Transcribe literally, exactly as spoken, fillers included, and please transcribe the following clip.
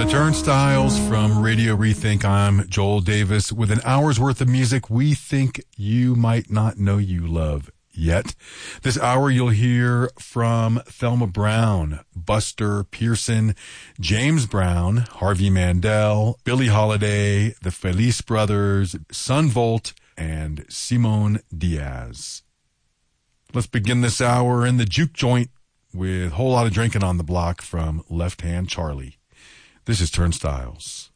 the Turnstiles from Radio Rethink. I'm Joel Davis with an hour's worth of music we think you might not know you love yet. This hour you'll hear from Thelma Brown, Buster Pearson, James Brown, Harvey Mandel, Billie Holiday, the Felice Brothers, Son Volt, and Simone Diaz. Let's begin this hour in the juke joint with a whole lot of drinking on the block from Left Hand Charlie. This is Turnstiles.